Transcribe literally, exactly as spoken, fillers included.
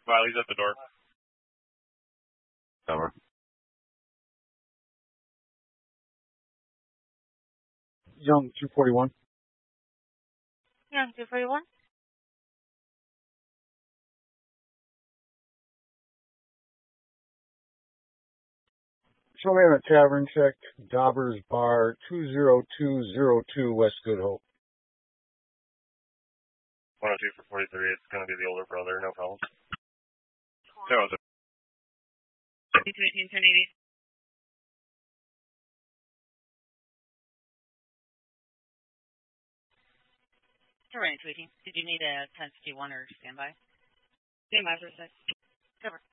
Riley's at the door. Cover. Young, two forty-one. Young, two forty-one. Show me on a tavern check, Daubers Bar, two zero two zero two West Good Hope. one oh two for forty-three. It's going to be the older brother. No problem. No, it's two eighteen, ten eighty. Terrain, two eighteen. Did you need a ten fifty-one or standby? Standby for a sec. Cover.